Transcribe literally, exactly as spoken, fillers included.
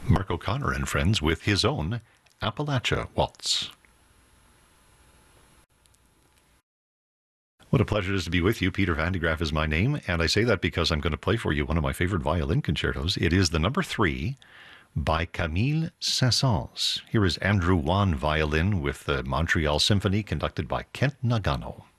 Mark O'Connor and friends with his own Appalachia Waltz. What a pleasure it is to be with you. Peter Van de Graaff is my name, and I say that because I'm going to play for you one of my favorite violin concertos. It is the number three by Camille Saint-Saëns. Here is Andrew Wan violin with the Montreal Symphony conducted by Kent Nagano.